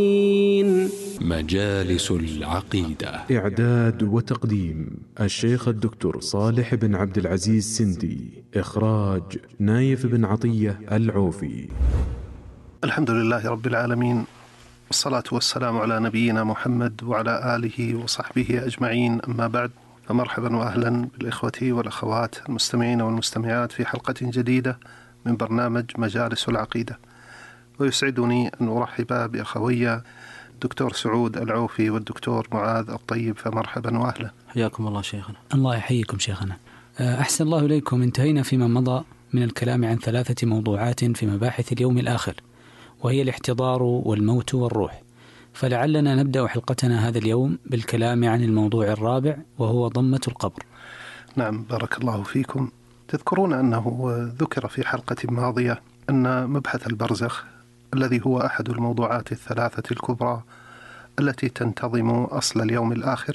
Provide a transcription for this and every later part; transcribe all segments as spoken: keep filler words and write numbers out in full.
مجالس العقيدة. إعداد وتقديم الشيخ الدكتور صالح بن عبد العزيز سندي. إخراج نايف بن عطية العوفي. الحمد لله رب العالمين، والصلاة والسلام على نبينا محمد وعلى آله وصحبه أجمعين، أما بعد، فمرحبا وأهلا بالإخوة والأخوات المستمعين والمستمعات في حلقة جديدة من برنامج مجالس العقيدة. ويسعدني أن أرحب بأخوي الدكتور سعود العوفي والدكتور معاذ الطيب، فمرحبا وأهلا. حياكم الله شيخنا. الله يحييكم شيخنا. أحسن الله إليكم. انتهينا فيما مضى من الكلام عن ثلاثة موضوعات في مباحث اليوم الآخر، وهي الاحتضار والموت والروح. فلعلنا نبدأ حلقتنا هذا اليوم بالكلام عن الموضوع الرابع، وهو ضمة القبر. نعم، بارك الله فيكم. تذكرون أنه ذكر في حلقة ماضية أن مبحث البرزخ الذي هو أحد الموضوعات الثلاثة الكبرى التي تنتظم أصل اليوم الآخر،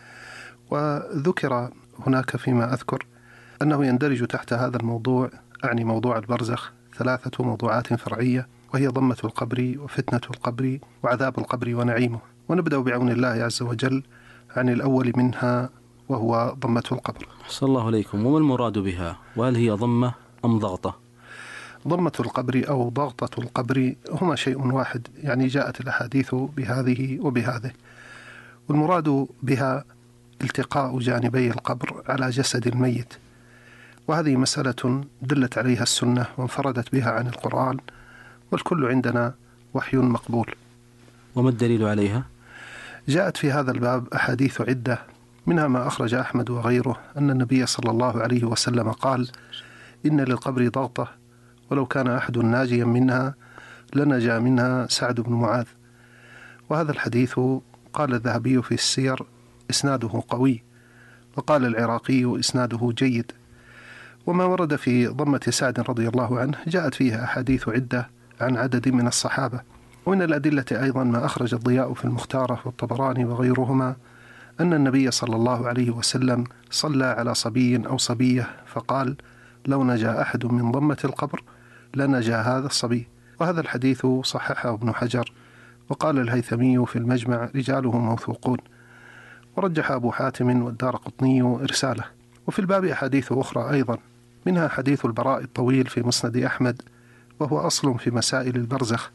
وذكر هناك فيما أذكر أنه يندرج تحت هذا الموضوع، أعني موضوع البرزخ، ثلاثة موضوعات فرعية، وهي ضمة القبر وفتنة القبر وعذاب القبر ونعيمه. ونبدأ بعون الله عز وجل عن الأول منها، وهو ضمة القبر. صلى الله عليكم. وما المراد بها؟ وهل هي ضمة أم ضغطة؟ ضمة القبر أو ضغطة القبر هما شيء واحد، يعني جاءت الأحاديث بهذه وبهذه، والمراد بها التقاء جانبي القبر على جسد الميت، وهذه مسألة دلت عليها السنة وانفردت بها عن القرآن، والكل عندنا وحي مقبول. وما الدليل عليها؟ جاءت في هذا الباب أحاديث عدة، منها ما أخرج أحمد وغيره أن النبي صلى الله عليه وسلم قال: إن للقبر ضغطة، ولو كان أحد ناجيا منها لنجا منها سعد بن معاذ. وهذا الحديث قال الذهبي في السير إسناده قوي، وقال العراقي إسناده جيد. وما ورد في ضمة سعد رضي الله عنه جاءت فيها أحاديث عدة عن عدد من الصحابة. ومن الأدلة أيضا ما أخرج الضياء في المختارة والطبراني وغيرهما أن النبي صلى الله عليه وسلم صلى على صبي أو صبية فقال: لو نجا أحد من ضمة القبر لنجا هذا الصبي. وهذا الحديث صححه ابن حجر، وقال الهيثمي في المجمع رجاله موثوقون، ورجح أبو حاتم والدارقطني إرساله. وفي الباب أحاديث أخرى أيضا، منها حديث البراء الطويل في مسند أحمد، وهو أصل في مسائل البرزخ.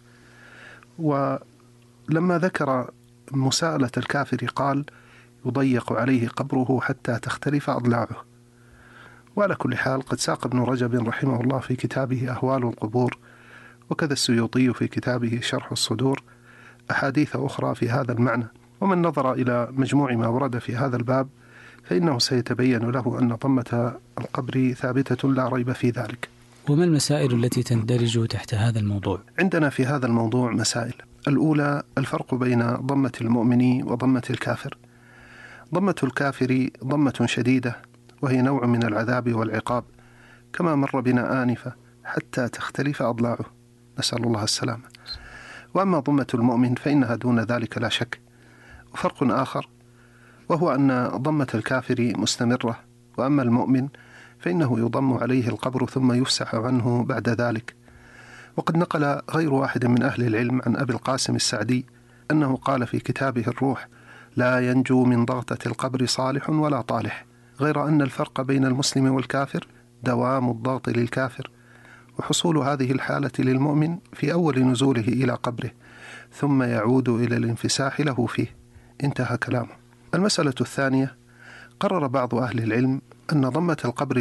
ولما ذكر مساءلة الكافر قال: يضيق عليه قبره حتى تختلف أضلاعه. وعلى كل حال، قد ساق ابن رجب رحمه الله في كتابه أهوال القبور، وكذا السيوطي في كتابه شرح الصدور، أحاديث أخرى في هذا المعنى. ومن نظر إلى مجموع ما ورد في هذا الباب فإنه سيتبين له أن ضمة القبر ثابتة لا ريب في ذلك. وما المسائل التي تندرج تحت هذا الموضوع؟ عندنا في هذا الموضوع مسائل. الأولى الفرق بين ضمة المؤمن وضمة الكافر. ضمة الكافر ضمة شديدة، وهي نوع من العذاب والعقاب، كما مر بنا آنفة، حتى تختلف أضلاعه، نسأل الله السلامة. وأما ضمة المؤمن فإنها دون ذلك لا شك. وفرق آخر وهو أن ضمة الكافر مستمرة، وأما المؤمن فإنه يضم عليه القبر ثم يفسح عنه بعد ذلك. وقد نقل غير واحد من أهل العلم عن أبي القاسم السعدي أنه قال في كتابه الروح: لا ينجو من ضغطة القبر صالح ولا طالح، غير أن الفرق بين المسلم والكافر دوام الضغط للكافر، وحصول هذه الحالة للمؤمن في أول نزوله إلى قبره، ثم يعود إلى الانفساح له فيه. انتهى كلامه. المسألة الثانية، قرر بعض أهل العلم أن ضمة القبر